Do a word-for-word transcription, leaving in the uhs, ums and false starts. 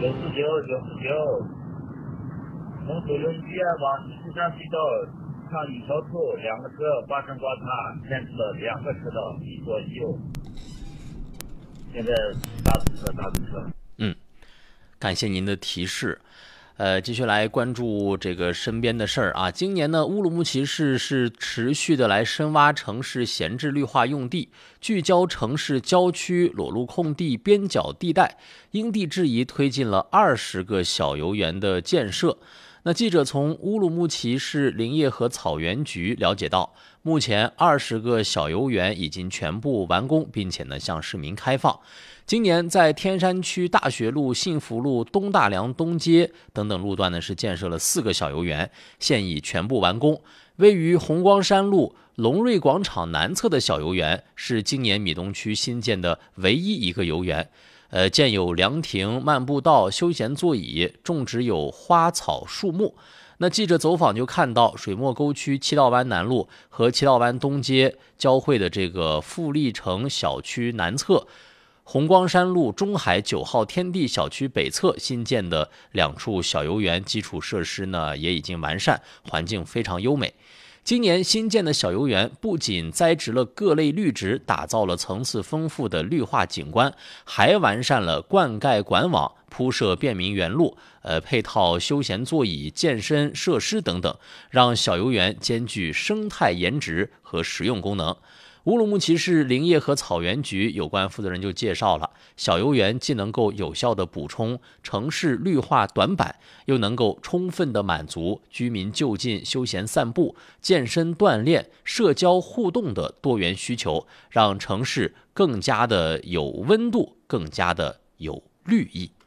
九四九九四九，从九龙区往西山隧道上一条处，两个车发生刮擦，牵制了两个车道，一左一右。现在大堵车，大堵车。 嗯，感谢您的提示。呃，继续来关注这个身边的事儿啊。今年呢，乌鲁木齐市是持续的来深挖城市闲置绿化用地，聚焦城市郊区裸露空地边角地带，因地制宜推进了二十个小游园的建设。那记者从乌鲁木齐市林业和草原局了解到，目前二十个小游园已经全部完工，并且呢向市民开放。今年在天山区大学路、幸福路、东大梁东街等等路段呢，是建设了四个小游园，现已全部完工。位于红光山路龙瑞广场南侧的小游园是今年米东区新建的唯一一个游园，呃，建有凉亭、漫步道、休闲座椅，种植有花草树木。那记者走访就看到，水墨沟区七道湾南路和七道湾东街交汇的这个富力城小区南侧，红光山路中海九号天地小区北侧新建的两处小游园基础设施呢，也已经完善，环境非常优美。今年新建的小游园不仅栽植了各类绿植，打造了层次丰富的绿化景观，还完善了灌溉管网，铺设便民园路，呃，配套休闲座椅、健身设施等等，让小游园兼具生态颜值和实用功能。乌鲁木齐市林业和草原局有关负责人就介绍了，小游园既能够有效地补充城市绿化短板，又能够充分地满足居民就近休闲散步、健身锻炼、社交互动的多元需求，让城市更加的有温度，更加的有绿意。